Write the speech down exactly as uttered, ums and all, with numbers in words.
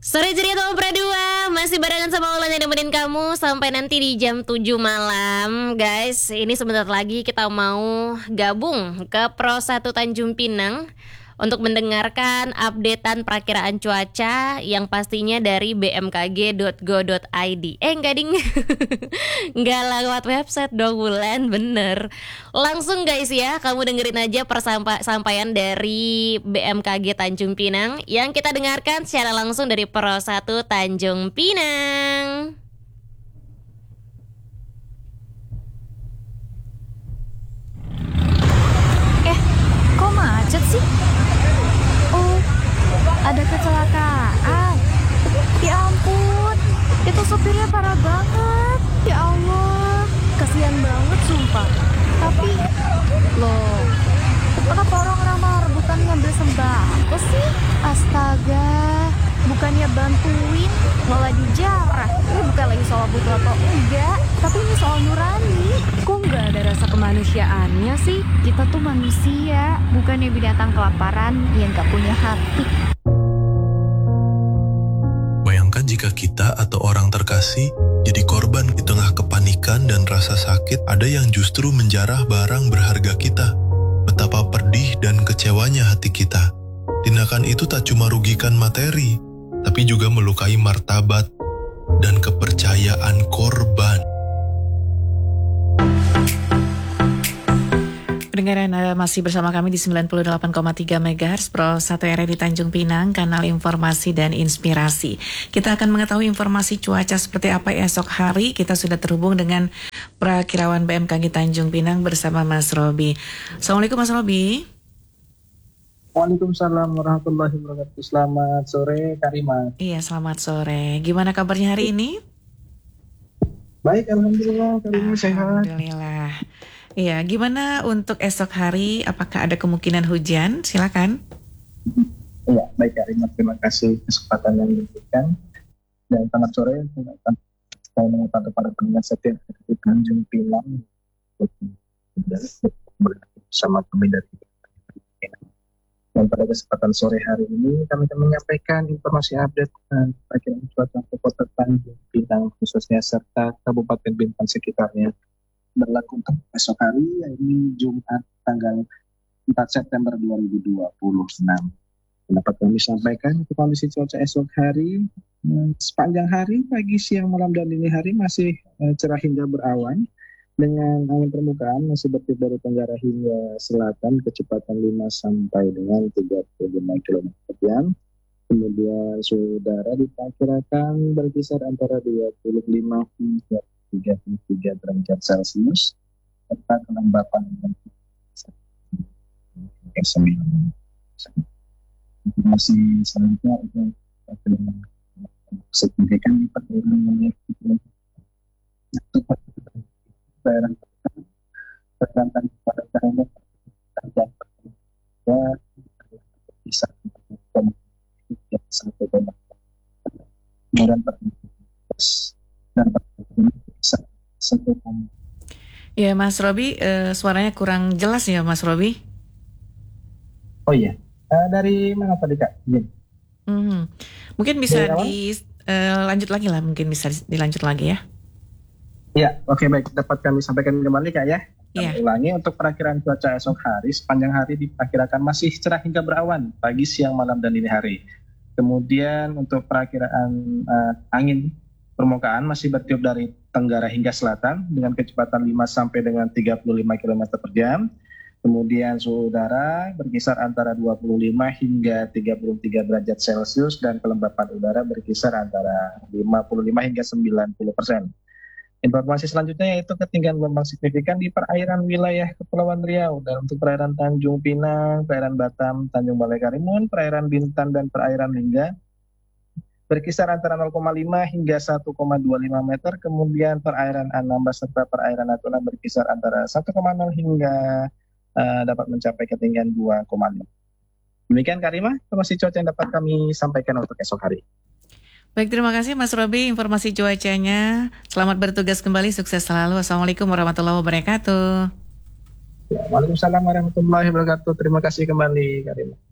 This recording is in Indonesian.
Sore ceria Tom Pradua, masih barengan sama Ulan yang nemenin kamu sampai nanti di jam tujuh malam. Guys, ini sebentar lagi kita mau gabung ke Pro satu Tanjung Pinang untuk mendengarkan updatean perakiraan cuaca yang pastinya dari b m k g dot go dot i d. Eh enggak ding, enggak lewat website dong Wulan, bener. Langsung guys ya, kamu dengerin aja persampaian dari B M K G Tanjung Pinang yang kita dengarkan secara langsung dari Pro satu Tanjung Pinang. Eh, kok macet sih? Oh, ada kecelakaan. Ya ampun, itu sopirnya parah banget. Ya Allah, kasihan banget sumpah. Tapi, loh, kenapa orang-orang malah rebutan ngambil sembako sih? Astaga, bukannya bantuin, malah dijarah. Ini bukan lagi soal butuh atau enggak, tapi ini soal nurani. Kok nggak ada rasa kemanusiaannya sih? Kita tuh manusia, bukannya binatang kelaparan yang nggak punya hati. Bayangkan jika kita atau orang terkasih jadi korban di tengah kepanikan dan rasa sakit, ada yang justru menjarah barang berharga kita. Betapa pedih dan kecewanya hati kita. Tindakan itu tak cuma rugikan materi, tapi juga melukai martabat dan kepercayaan korban. Pendengaran Anda masih bersama kami di sembilan puluh delapan koma tiga megahertz Pro satu R di Tanjung Pinang, kanal informasi dan inspirasi. Kita akan mengetahui informasi cuaca seperti apa esok hari. Kita sudah terhubung dengan Prakirawan B M K G Tanjung Pinang bersama Mas Robi. Assalamualaikum Mas Robi. Waalaikumsalam warahmatullahi wabarakatuh. Selamat sore Karima. Iya, selamat sore. Gimana kabarnya hari ini? Baik, alhamdulillah Karima sehat. Alhamdulillah. Iya, gimana untuk esok hari? Apakah ada kemungkinan hujan? Silakan. Iya, baik Karima. Terima kasih kesempatan yang diberikan. Dan selamat sore. Saya mengucapkan kepada pendengar setia di Tanjung Pinang bersama kami dari. Dan pada kesempatan sore hari ini kami akan menyampaikan informasi update perkiraan cuaca untuk Kota Tanjung Pinang khususnya serta Kabupaten Bintan sekitarnya berlaku untuk esok hari, yaitu Jumat tanggal empat September dua ribu dua puluh enam. Dapat kami sampaikan untuk kondisi cuaca esok hari, sepanjang hari, pagi, siang, malam, dan dini hari masih cerah hingga berawan dengan angin permukaan masih bertiup dari tenggara hingga selatan kecepatan lima sampai dengan tiga puluh lima kilometer per jam. Kemudian suhu udara diperkirakan berkisar antara dua puluh lima hingga tiga puluh tiga derajat Celcius serta kelembapan sembilan. Masih selanjutnya itu signifikan di perkiraan daerah tergantung pada daerah tergantung ya bisa sampai dengan kemudian terus dan bisa satu. Ya Mas Robi, eh, suaranya kurang jelas ya Mas Robi. Oh iya, uh, dari mana tadi Kak? Ya. Hmm. Mungkin bisa dari dilanjut uh, lagi lah, mungkin bisa dilanjut lagi ya. Ya, oke okay, baik. Dapat kami sampaikan kembali Kak ya. Kami yeah. ulangi untuk perakiraan cuaca esok hari, sepanjang hari diperkirakan masih cerah hingga berawan, pagi, siang, malam, dan dini hari. Kemudian untuk perakiraan uh, angin permukaan masih bertiup dari tenggara hingga selatan dengan kecepatan lima sampai dengan tiga puluh lima kilometer per jam. Kemudian suhu udara berkisar antara dua puluh lima hingga tiga puluh tiga derajat Celcius dan kelembapan udara berkisar antara lima puluh lima hingga sembilan puluh persen. Informasi selanjutnya yaitu ketinggian gelombang signifikan di perairan wilayah Kepulauan Riau dan untuk perairan Tanjung Pinang, perairan Batam, Tanjung Balai Karimun, perairan Bintan dan perairan Lingga berkisar antara nol koma lima hingga satu koma dua lima meter, kemudian perairan Anambas serta perairan Natuna berkisar antara satu koma nol hingga uh, dapat mencapai ketinggian dua koma lima. Demikian Karima, informasi cuaca yang dapat kami sampaikan untuk esok hari. Baik, terima kasih Mas Robi informasi cuacanya. Selamat bertugas kembali, sukses selalu. Assalamualaikum warahmatullahi wabarakatuh. Waalaikumsalam warahmatullahi wabarakatuh. Terima kasih kembali Karima.